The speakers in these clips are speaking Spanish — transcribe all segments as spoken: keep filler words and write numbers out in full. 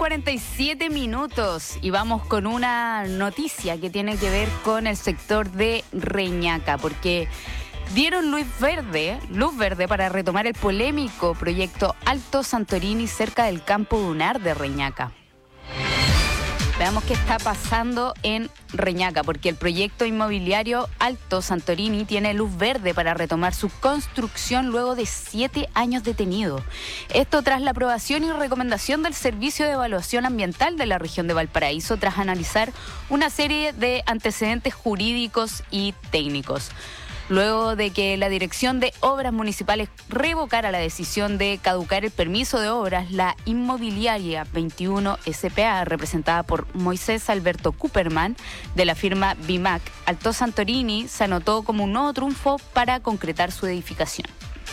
cuarenta y siete minutos y vamos con una noticia que tiene que ver con el sector de Reñaca, porque dieron luz verde, luz verde para retomar el polémico proyecto Alto Santorini cerca del campo dunar de Reñaca. Veamos qué está pasando en Reñaca, porque el proyecto inmobiliario Alto Santorini tiene luz verde para retomar su construcción luego de siete años detenido. Esto tras la aprobación y recomendación del Servicio de Evaluación Ambiental de la región de Valparaíso, tras analizar una serie de antecedentes jurídicos y técnicos. Luego de que la Dirección de Obras Municipales revocara la decisión de caducar el permiso de obras, la inmobiliaria veintiuno S P A, representada por Moisés Alberto Cooperman, de la firma BIMAC, Alto Santorini se anotó como un nuevo triunfo para concretar su edificación.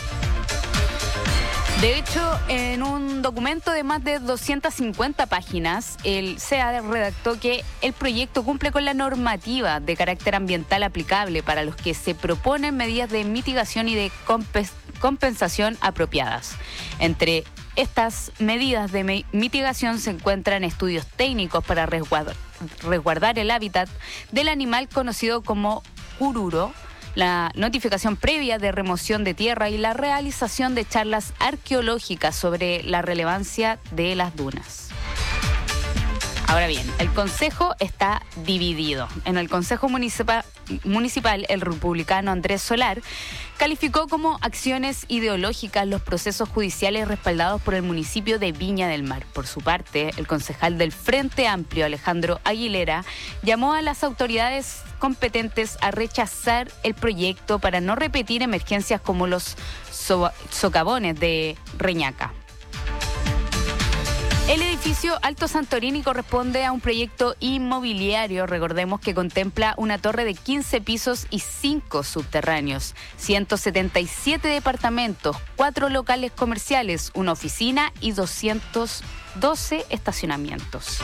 De hecho, en un documento de más de doscientas cincuenta páginas, el C E A redactó que el proyecto cumple con la normativa de carácter ambiental aplicable para los que se proponen medidas de mitigación y de compensación apropiadas. Entre estas medidas de mitigación se encuentran estudios técnicos para resguardar, resguardar el hábitat del animal conocido como cururo, la notificación previa de remoción de tierra y la realización de charlas arqueológicas sobre la relevancia de las dunas. Ahora bien, el Consejo está dividido. En el Consejo Municipal, municipal el republicano Andrés Solar calificó como acciones ideológicas los procesos judiciales respaldados por el municipio de Viña del Mar. Por su parte, el concejal del Frente Amplio, Alejandro Aguilera, llamó a las autoridades competentes a rechazar el proyecto para no repetir emergencias como los so- socavones de Reñaca. El edificio Alto Santorini corresponde a un proyecto inmobiliario, recordemos, que contempla una torre de quince pisos y cinco subterráneos, ciento setenta y siete departamentos, cuatro locales comerciales, una oficina y doscientos doce estacionamientos.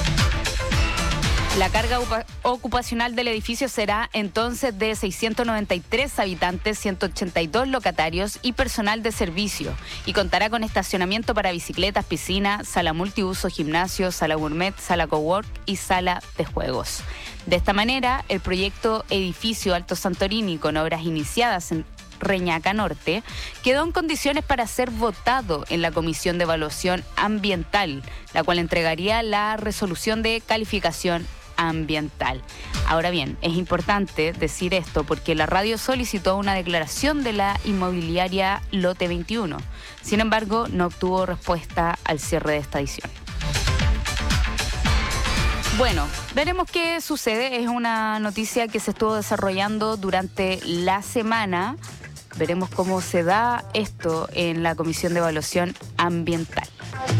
La carga ocupacional del edificio será entonces de seiscientos noventa y tres habitantes, ciento ochenta y dos locatarios y personal de servicio, y contará con estacionamiento para bicicletas, piscina, sala multiuso, gimnasio, sala gourmet, sala cowork y sala de juegos. De esta manera, el proyecto edificio Alto Santorini, con obras iniciadas en Reñaca Norte, quedó en condiciones para ser votado en la Comisión de Evaluación Ambiental, la cual entregaría la resolución de calificación ambiental. Ahora bien, es importante decir esto porque la radio solicitó una declaración de la inmobiliaria Lote veintiuno. Sin embargo, no obtuvo respuesta al cierre de esta edición. Bueno, veremos qué sucede. Es una noticia que se estuvo desarrollando durante la semana. Veremos cómo se da esto en la Comisión de Evaluación Ambiental.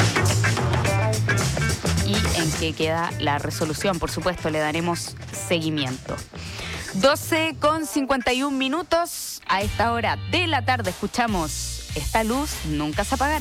Y en qué queda la resolución, por supuesto, le daremos seguimiento. doce con cincuenta y un minutos. A esta hora de la tarde escuchamos: esta luz nunca se apagará.